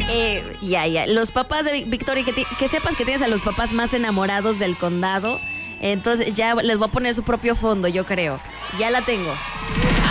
Ya. Los papás de Victoria, que sepas que tienes a los papás más enamorados del condado. Entonces ya les voy a poner su propio fondo, yo creo. Ya la tengo.